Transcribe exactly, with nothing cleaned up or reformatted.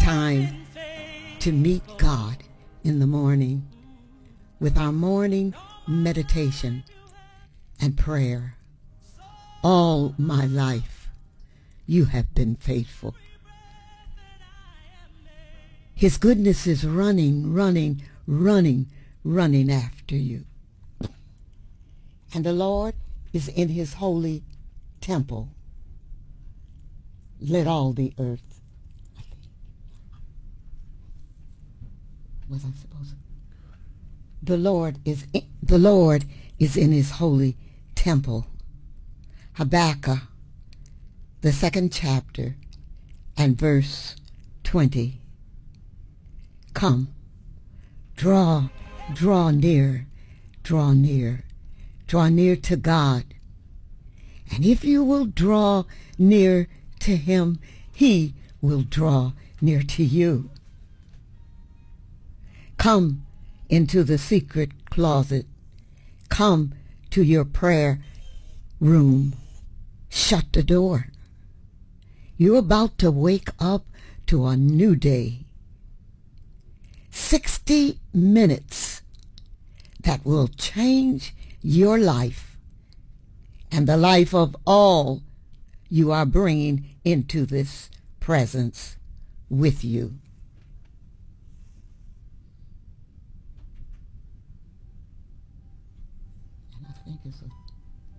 time to meet God in the morning with our morning meditation and prayer. All my life, you have been faithful. His goodness is running, running, running, running after you. And the Lord is in his holy temple. Let all the earth. Was I supposed to? The Lord is in, the Lord is in his holy temple. Habakkuk, the second chapter, and verse twenty. Come, draw, draw near, draw near, draw near to God. And if you will draw near to him, he will draw near to you. Come into the secret closet. Come to your prayer room. Shut the door. You're about to wake up to a new day. sixty minutes that will change your life and the life of all you are bringing into this presence with you. And I think it's a